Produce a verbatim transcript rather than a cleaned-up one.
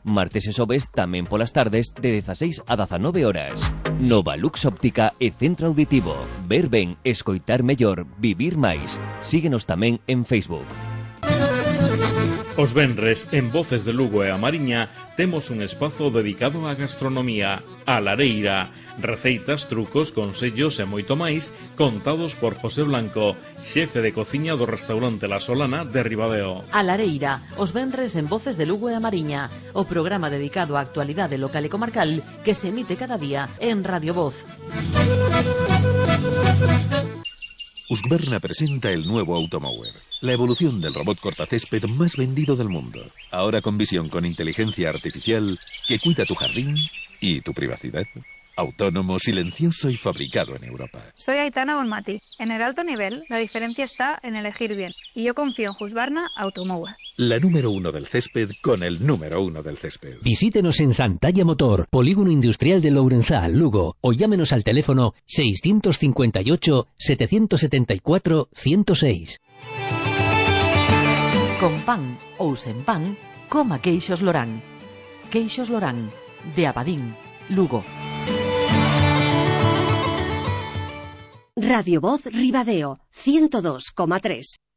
Martes e xoves tamén polas tardes de dezaseis a dezanove horas. Nova Lux Óptica e Centro Auditivo. Ver ben, escoitar mellor, vivir máis. Síguenos tamén en Facebook. Os venres, en Voces de Lugo e a Mariña, temos un espazo dedicado á gastronomía, a Lareira. Receitas, trucos, consellos e moito máis, contados por José Blanco, xefe de cociña do restaurante La Solana de Ribadeo. A Lareira, os venres en Voces de Lugo e a Mariña, o programa dedicado á actualidade local e comarcal que se emite cada día en Radio Voz. Husqvarna presenta el nuevo Automower, la evolución del robot cortacésped más vendido del mundo. Ahora con visión con inteligencia artificial que cuida tu jardín y tu privacidad. Autónomo, silencioso y fabricado en Europa. Soy Aitana Bonmati. En el alto nivel, la diferencia está en elegir bien. Y yo confío en Husqvarna Automower. La número uno del césped con el número uno del césped. Visítenos en Santalla Motor, Polígono Industrial de Lourenzá, Lugo, o llámenos al teléfono seiscientos cincuenta y ocho, setecientos setenta y cuatro, ciento seis. Con pan ou sen pan, coma queixos Lorán. Queixos Lorán, de Abadín, Lugo. Radio Voz Ribadeo, ciento dos coma tres.